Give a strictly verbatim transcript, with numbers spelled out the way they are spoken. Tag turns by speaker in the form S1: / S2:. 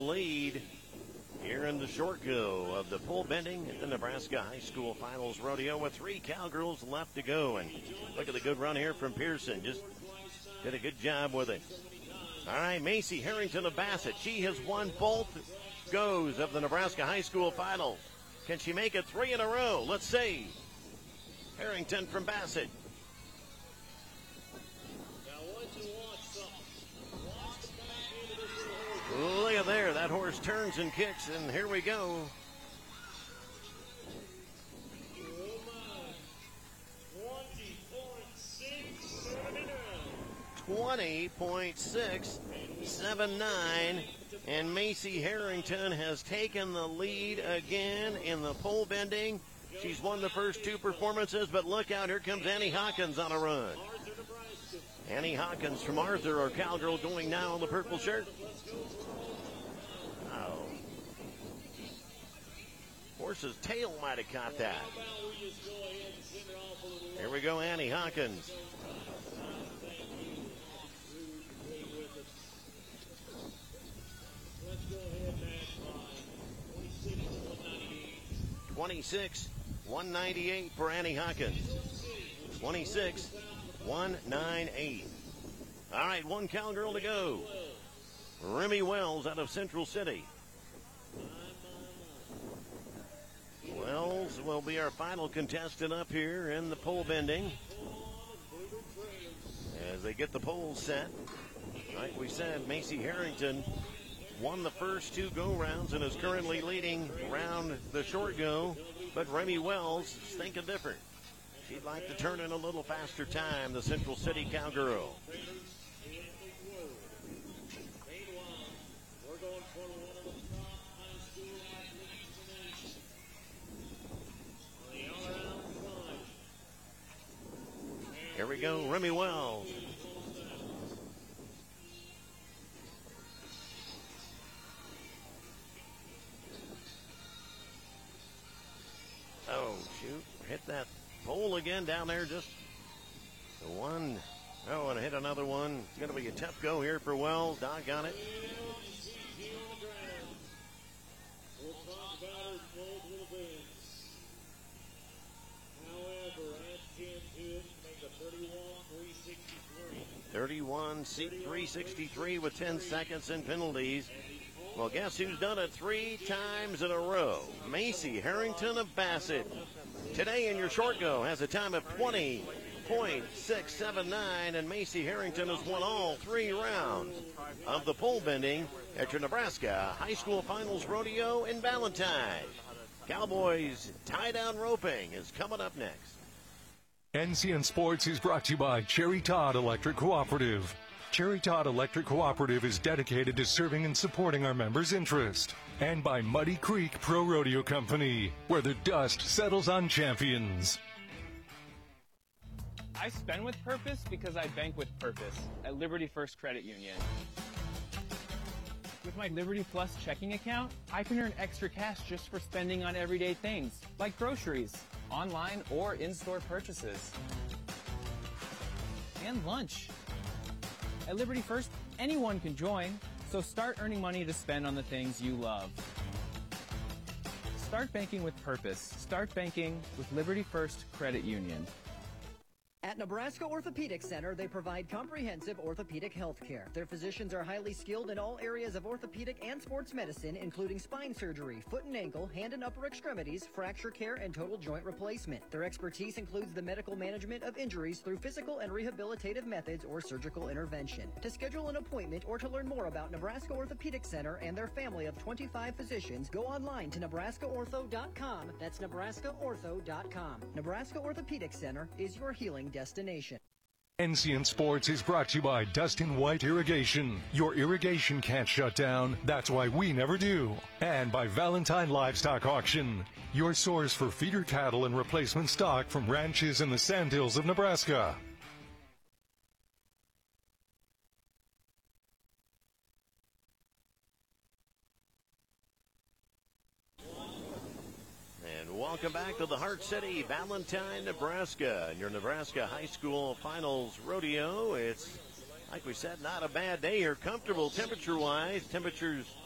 S1: lead here in the short go of the pole bending at the Nebraska High School Finals Rodeo with three cowgirls left to go. And look at the good run here from Pearson. Just did a good job with it. All right, Macy Harrington of Bassett. She has won both goes of the Nebraska High School Finals. Can she make it three in a row? Let's see. Harrington from Bassett. Look at there. That horse turns and kicks, and here we go. twenty point six seven nine, and Macy Harrington has taken the lead again in the pole bending. She's won the first two performances, but look out, here comes Annie Hawkins on a run. Annie Hawkins from Arthur, our cowgirl, going now in the purple shirt. Oh. Horse's tail might have caught that. Here we go, Annie Hawkins. twenty-six one ninety-eight for Annie Hawkins. twenty-six one ninety-eight. All right, one cowgirl to go. Remy Wells out of Central City. Wells will be our final contestant up here in the pole bending as they get the poles set. Like we said, Macy Harrington won the first two go-rounds and is currently leading round the short go, but Remy Wells is thinking different. She'd like to turn in a little faster time, the Central City cowgirl. Here we go, Remy Wells. Oh, shoot. Hit that pole again down there. Just the one. Oh, and hit another one. It's going to be a tough go here for Wells. Doggone it. thirty-one three sixty-three with ten seconds in penalties. Well, guess who's done it three times in a row? Macy Harrington of Bassett. Today in your short go has a time of twenty point six seven nine, and Macy Harrington has won all three rounds of the pole bending at your Nebraska High School Finals Rodeo in Valentine. Cowboys tie-down roping is coming up next.
S2: N C N Sports is brought to you by Cherry Todd Electric Cooperative. Cherry Todd Electric Cooperative is dedicated to serving and supporting our members' interest. And by Muddy Creek Pro Rodeo Company, where the dust settles on champions.
S3: I spend with purpose because I bank with purpose at Liberty First Credit Union. With my Liberty Plus checking account, I can earn extra cash just for spending on everyday things, like groceries, online or in-store purchases, and lunch. At Liberty First, anyone can join, so start earning money to spend on the things you love. Start banking with purpose. Start banking with Liberty First Credit Union.
S4: At Nebraska Orthopedic Center, they provide comprehensive orthopedic health care. Their physicians are highly skilled in all areas of orthopedic and sports medicine, including spine surgery, foot and ankle, hand and upper extremities, fracture care, and total joint replacement. Their expertise includes the medical management of injuries through physical and rehabilitative methods or surgical intervention. To schedule an appointment or to learn more about Nebraska Orthopedic Center and their family of twenty-five physicians, go online to nebraska ortho dot com. That's nebraska ortho dot com. Nebraska Orthopedic Center is your healing destination.
S2: N C N Sports is brought to you by Dustin White Irrigation. Your irrigation can't shut down. That's why we never do. And by Valentine Livestock Auction, your source for feeder cattle and replacement stock from ranches in the Sandhills of Nebraska.
S1: Welcome back to the Heart City, Valentine, Nebraska, and your Nebraska High School Finals Rodeo. It's, like we said, not a bad day here. Comfortable temperature-wise. Temperatures